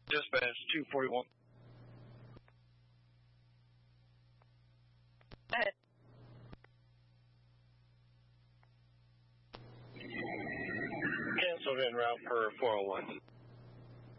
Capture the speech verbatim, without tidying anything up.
Dispatch two forty-one. Ahead. Canceled en route per four oh one.